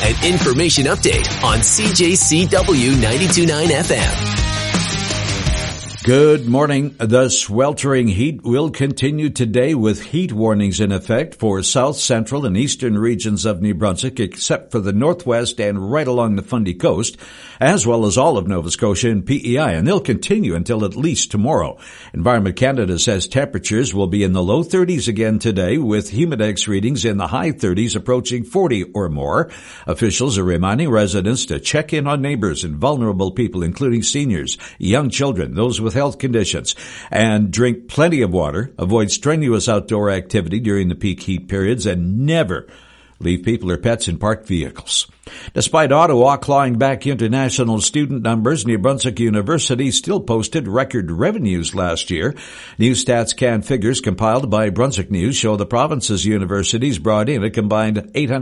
and information update on CJCW 92.9 FM. Good morning. The sweltering heat will continue today with heat warnings in effect for south, central, and eastern regions of New Brunswick, except for the northwest and right along the Fundy Coast, as well as all of Nova Scotia and PEI, and they'll continue until at least tomorrow. Environment Canada says temperatures will be in the low 30s again today, with humidex readings in the high 30s approaching 40 or more. Officials are reminding residents to check in on neighbors and vulnerable people, including seniors, young children, those with health conditions, and drink plenty of water. Avoid strenuous outdoor activity during the peak heat periods, and never leave people or pets in parked vehicles. Despite Ottawa clawing back international student numbers, New Brunswick University still posted record revenues last year. New StatsCan figures compiled by Brunswick News show the province's universities brought in a combined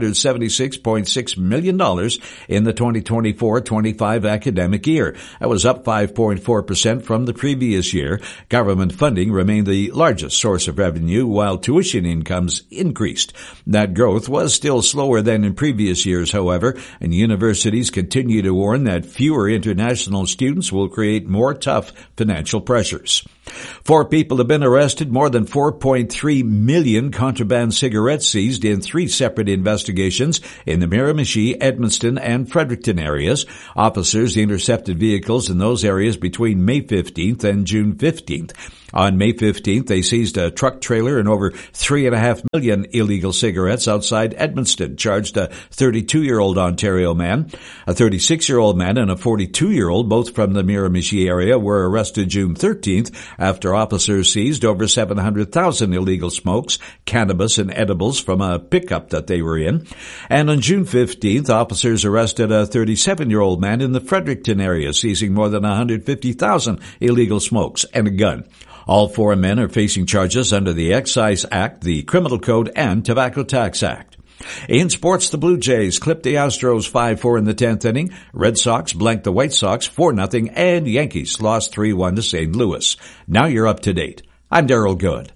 $876.6 million in the 2024-25 academic year. That was up 5.4% from the previous year. Government funding remained the largest source of revenue, while tuition incomes increased. That growth was still slower than in previous years, however, and universities continue to warn that fewer international students will create more tough financial pressures. 4 people have been arrested, more than 4.3 million contraband cigarettes seized in 3 separate investigations in the Miramichi, Edmundston, and Fredericton areas. Officers intercepted vehicles in those areas between May 15th and June 15th. On May 15th, they seized a truck trailer and over 3.5 million illegal cigarettes outside Edmundston, charged a 32-year-old Ontario man. A 36-year-old man and a 42-year-old, both from the Miramichi area, were arrested June 13th after officers seized over 700,000 illegal smokes, cannabis, and edibles from a pickup that they were in. And on June 15th, officers arrested a 37-year-old man in the Fredericton area, seizing more than 150,000 illegal smokes and a gun. All 4 men are facing charges under the Excise Act, the Criminal Code, and Tobacco Tax Act. In sports, the Blue Jays clipped the Astros 5-4 in the 10th inning. Red Sox blanked the White Sox 4-0, and Yankees lost 3-1 to St. Louis. Now you're up to date. I'm Daryl Good.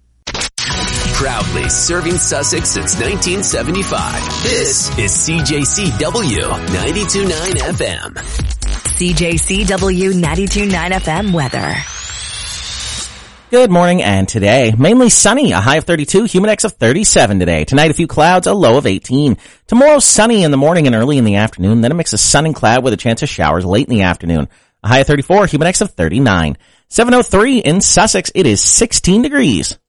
Proudly serving Sussex since 1975. This is CJCW 92.9 FM. CJCW 92.9 FM weather. Good morning, and today, mainly sunny, a high of 32, humidex of 37 today. Tonight, a few clouds, a low of 18. Tomorrow, sunny in the morning and early in the afternoon, then a mix of sun and cloud with a chance of showers late in the afternoon. A high of 34, humidex of 39. 7:03 in Sussex, it is 16 degrees.